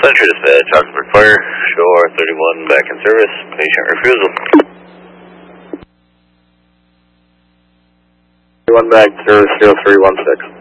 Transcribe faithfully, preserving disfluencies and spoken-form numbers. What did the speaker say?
Central Dispatch, Oxford Fire, show R thirty-one back in service, patient refusal. thirty-one back, service zero three one six.